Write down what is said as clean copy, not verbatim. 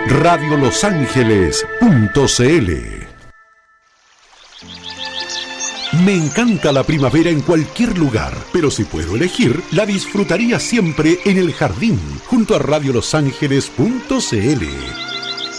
radiolosangeles.cl. Me encanta la primavera en cualquier lugar, pero si puedo elegir, la disfrutaría siempre en el jardín, junto a radiolosangeles.cl.